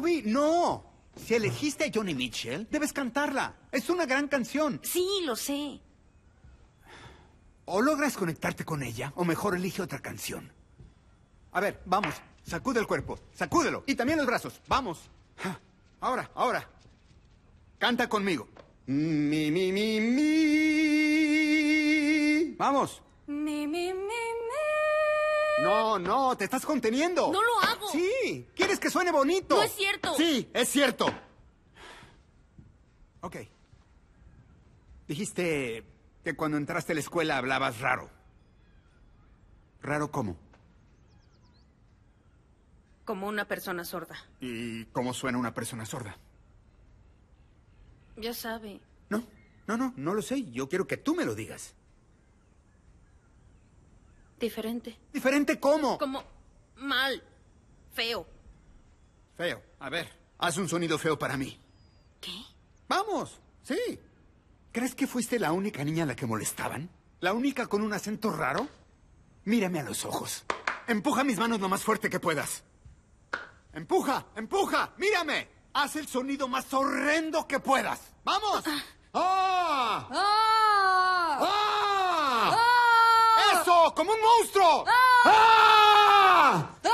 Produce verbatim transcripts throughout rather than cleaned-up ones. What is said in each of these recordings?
Ruby, no. Si elegiste a Joni Mitchell, debes cantarla. Es una gran canción. Sí, lo sé. O logras conectarte con ella, o mejor elige otra canción. A ver, vamos. Sacude el cuerpo. Sacúdelo. Y también los brazos. Vamos. Ahora, ahora. Canta conmigo. Mi, mi, mi, mi. Vamos. Mi, mi, mi, mi. No, no, te estás conteniendo. No lo hago. Sí, quieres que suene bonito. No es cierto. Sí, es cierto. Ok. Dijiste que cuando entraste a la escuela hablabas raro. ¿Raro cómo? Como una persona sorda. ¿Y cómo suena una persona sorda? Ya sabe. No, no, no, no lo sé. Yo quiero que tú me lo digas. Diferente. ¿Diferente cómo? Como mal. Feo. Feo. A ver, haz un sonido feo para mí. ¿Qué? Vamos, sí. ¿Crees que fuiste la única niña a la que molestaban? ¿La única con un acento raro? Mírame a los ojos. Empuja mis manos lo más fuerte que puedas. ¡Empuja! ¡Empuja! ¡Mírame! Haz el sonido más horrendo que puedas. ¡Vamos! ¡Ah! ¡Ah! ¡Ah! ¡Ah! ¡Eso! ¡Como un monstruo! ¡Ah! ¡Ah!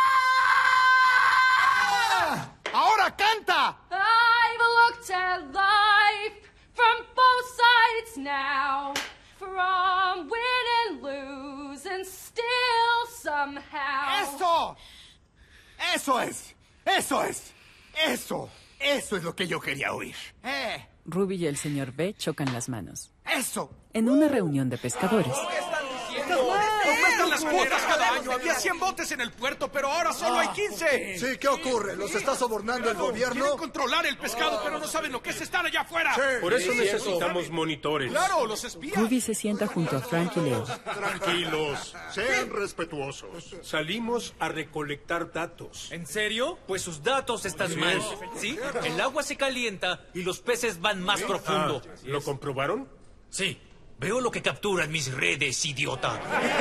¡Ah! ¡Ahora canta! I've looked at life from both sides now, from win and lose, and still somehow. ¡Eso! ¡Eso es! ¡Eso es! ¡Eso! Eso es lo que yo quería oír. ¡Eh! Ruby y el señor B chocan las manos. ¡Eso! En una reunión de pescadores. Aumentan las cuotas cada año. Había cien botes en el puerto, pero ahora solo hay quince. Sí, ¿qué ocurre? ¿Los está sobornando el gobierno? Quieren controlar el pescado, pero no saben lo que es estar allá afuera. Sí. Por eso necesitamos monitores. Claro, los espías. Ruby se sienta junto a Frank y Leo. Tranquilos. Sean respetuosos. Salimos a recolectar datos. ¿En serio? Pues sus datos están mal. ¿Sí? El agua se calienta y los peces van más profundo. Ah, ¿lo comprobaron? Sí. Veo lo que capturan mis redes, idiota.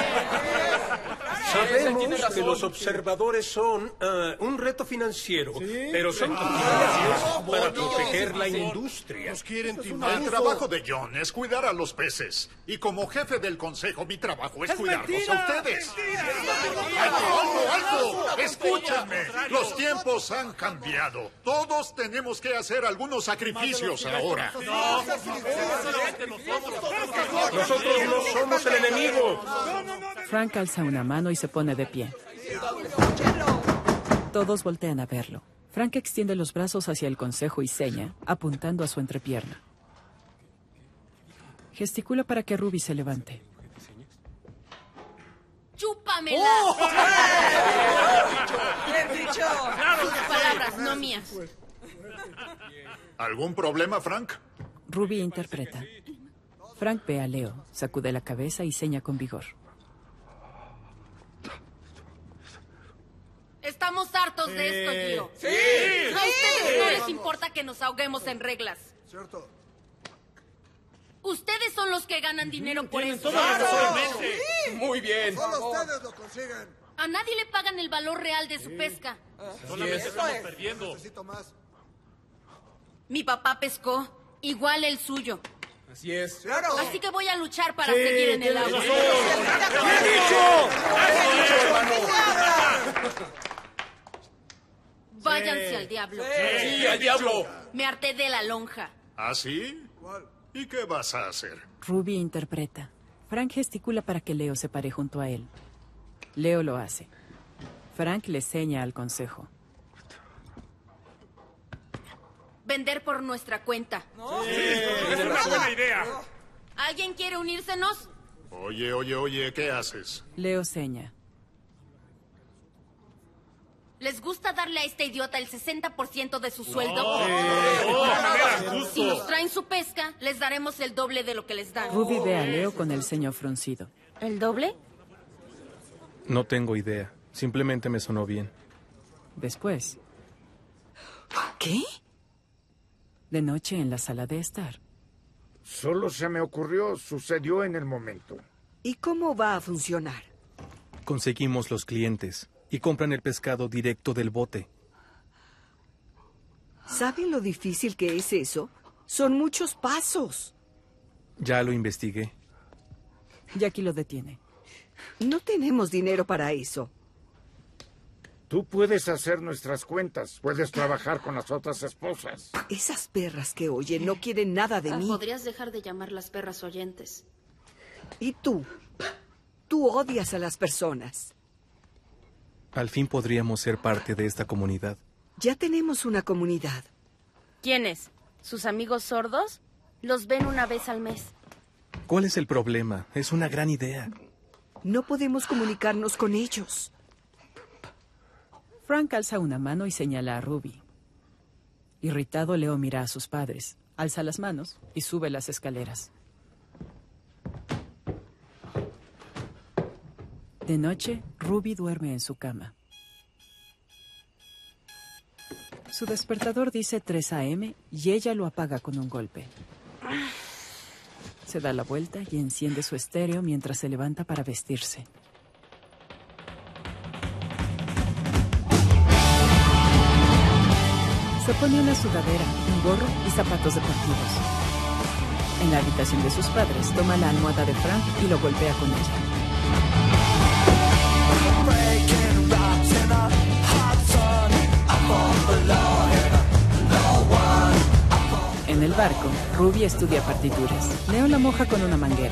Sabemos que los observadores son uh, un reto financiero, pero son necesarios para proteger la industria. Nos quieren timar. El trabajo de John es cuidar a los peces. Y como jefe del consejo, mi trabajo es, es cuidarlos mentira, a ustedes. ¡Alto, alto, alto! ¡Escúchenme! Los tiempos han cambiado. Todos tenemos que hacer algunos sacrificios ahora. Nosotros no somos el enemigo. Frank alza una mano y se pone de pie. Todos voltean a verlo. Frank extiende los brazos hacia el consejo y seña, apuntando a su entrepierna. Gesticula para que Ruby se levante. ¡Chúpamela! ¡Oh! ¡Bien dicho! Sus palabras, no mías. ¿Algún problema, Frank? Ruby interpreta. Frank ve a Leo, sacude la cabeza y seña con vigor. Estamos hartos de esto, tío. ¡Sí! A ustedes no les importa que nos ahoguemos en reglas. Cierto. Ustedes son los que ganan dinero por eso. Sí. Muy bien. Solo ustedes lo consiguen. A nadie le pagan el valor real de su pesca. Solamente estamos perdiendo. Necesito más. Mi papá pescó, igual el suyo. Así es. Claro. Así que voy a luchar para seguir en el agua. ¡Bien dicho! Váyanse al diablo. ¡Sí, al diablo! Me harté de la lonja. ¿Ah, sí? ¿Y qué vas a hacer? Ruby interpreta. Frank gesticula para que Leo se pare junto a él. Leo lo hace. Frank le seña al consejo. Vender por nuestra cuenta. Sí, es una buena idea. ¿Alguien quiere unírsenos? Oye, oye, oye, ¿qué haces? Leo seña. ¿Les gusta darle a este idiota el sesenta por ciento de su sueldo? Si nos traen su pesca, les daremos el doble de lo que les dan. Ruby ve a Leo con el ceño fruncido. ¿El doble? No tengo idea. Simplemente me sonó bien. Después, ¿Qué? de noche en la sala de estar. Solo se me ocurrió, sucedió en el momento. ¿Y cómo va a funcionar? Conseguimos los clientes y compran el pescado directo del bote. ¿Saben lo difícil que es eso? Son muchos pasos. Ya lo investigué. Jackie lo detiene. No tenemos dinero para eso. Tú puedes hacer nuestras cuentas. Puedes trabajar con las otras esposas. Esas perras que oyen no quieren nada de Ah, mí. Podrías dejar de llamar las perras oyentes. ¿Y tú? Tú odias a las personas. Al fin podríamos ser parte de esta comunidad. Ya tenemos una comunidad. ¿Quiénes? ¿Sus amigos sordos? Los ven una vez al mes. ¿Cuál es el problema? Es una gran idea. No podemos comunicarnos con ellos. Frank alza una mano y señala a Ruby. Irritado, Leo mira a sus padres, alza las manos y sube las escaleras. De noche, Ruby duerme en su cama. Su despertador dice tres a eme y ella lo apaga con un golpe. Se da la vuelta y enciende su estéreo mientras se levanta para vestirse. Se pone una sudadera, un gorro y zapatos deportivos. En la habitación de sus padres, toma la almohada de Frank y lo golpea con ella. En el barco, Ruby estudia partituras. Leo la moja con una manguera.